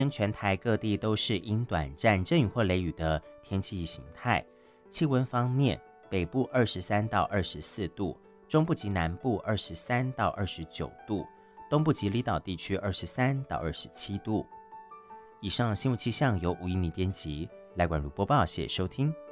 全台各地都是因短暂阵雨或雷雨的天气形态。气温方面，北部23到24度，中部及南部23到29度，东部及离岛地区23到27度。以上新闻气象由吴依妮编辑，赖冠如播报，谢谢收听。